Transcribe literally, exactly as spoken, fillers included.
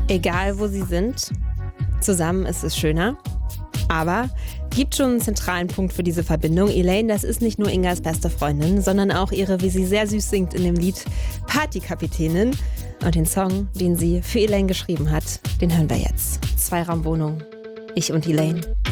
Egal wo sie sind, zusammen ist es schöner. Aber gibt schon einen zentralen Punkt für diese Verbindung. Elaine, das ist nicht nur Ingas beste Freundin, sondern auch ihre, wie sie sehr süß singt in dem Lied, Partykapitänin. Und den Song, den sie für Elaine geschrieben hat, den hören wir jetzt. Zweiraumwohnung, ich und Elaine.